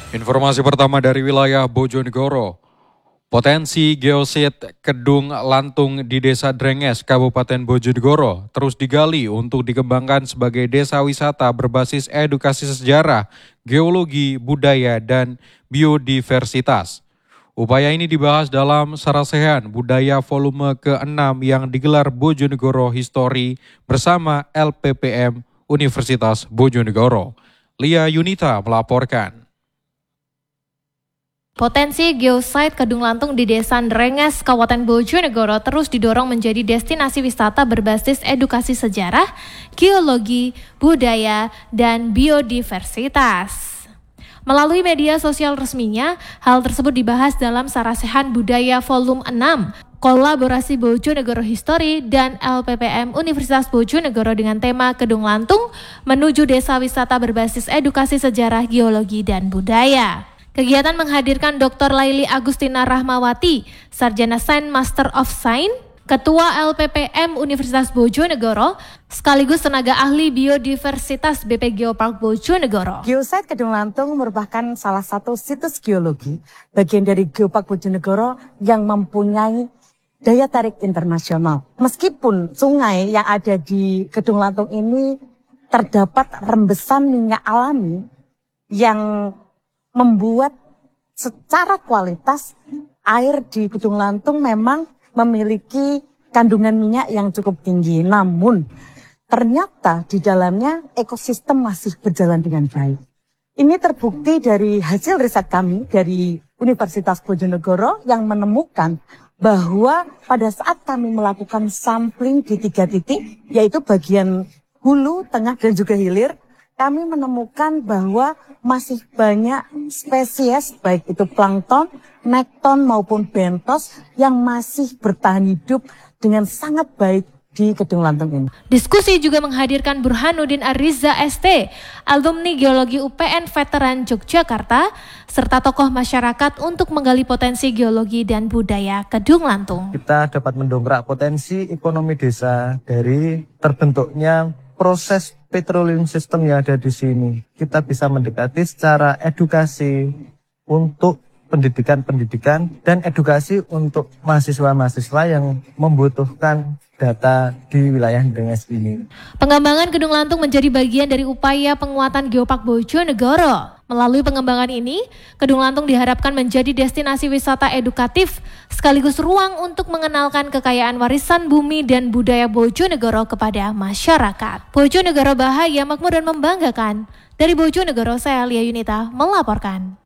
Informasi pertama dari wilayah Bojonegoro. Potensi geosit Kedung Lantung di Desa Drenges, Kabupaten Bojonegoro terus digali untuk dikembangkan sebagai desa wisata berbasis edukasi sejarah, geologi, budaya, dan biodiversitas. Upaya ini dibahas dalam Sarasehan Budaya Volume ke-6 yang digelar Bojonegoro History bersama LPPM Universitas Bojonegoro. Lia Yunita melaporkan. Potensi geosite Kedung Lantung di Desa Drenges, Kabupaten Bojonegoro terus didorong menjadi destinasi wisata berbasis edukasi sejarah, geologi, budaya, dan biodiversitas. Melalui media sosial resminya, hal tersebut dibahas dalam Sarasehan Budaya Volume 6, kolaborasi Bojonegoro History dan LPPM Universitas Bojonegoro dengan tema Kedung Lantung menuju desa wisata berbasis edukasi sejarah, geologi, dan budaya. Kegiatan menghadirkan Dr. Laili Agustina Rahmawati, Sarjana Sains Master of Science, Ketua LPPM Universitas Bojonegoro, sekaligus tenaga ahli biodiversitas BP Geopark Bojonegoro. Geosite Kedung Lantung merupakan salah satu situs geologi bagian dari Geopark Bojonegoro yang mempunyai daya tarik internasional. Meskipun sungai yang ada di Kedung Lantung ini terdapat rembesan minyak alami yang membuat secara kualitas air di Kedung Lantung memang memiliki kandungan minyak yang cukup tinggi. Namun ternyata di dalamnya ekosistem masih berjalan dengan baik. Ini terbukti dari hasil riset kami dari Universitas Bojonegoro yang menemukan bahwa pada saat kami melakukan sampling di 3 titik, yaitu bagian hulu, tengah, dan juga hilir, kami menemukan bahwa masih banyak spesies baik itu plankton, nekton maupun bentos yang masih bertahan hidup dengan sangat baik di Kedung Lantung ini. Diskusi juga menghadirkan Burhanuddin Ariza ST, alumni geologi UPN Veteran Yogyakarta, serta tokoh masyarakat untuk menggali potensi geologi dan budaya Kedung Lantung. Kita dapat mendongkrak potensi ekonomi desa dari terbentuknya proses petroleum system yang ada di sini. Kita bisa mendekati secara edukasi untuk pendidikan dan edukasi untuk mahasiswa-mahasiswa yang membutuhkan data di wilayah Drenges ini. Pengembangan Kedung Lantung menjadi bagian dari upaya penguatan Geopark Bojonegoro. Melalui pengembangan ini, Kedung Lantung diharapkan menjadi destinasi wisata edukatif sekaligus ruang untuk mengenalkan kekayaan warisan bumi dan budaya Bojonegoro kepada masyarakat. Bojonegoro bahagia, makmur, dan membanggakan. Dari Bojonegoro, saya Lia Yunita melaporkan.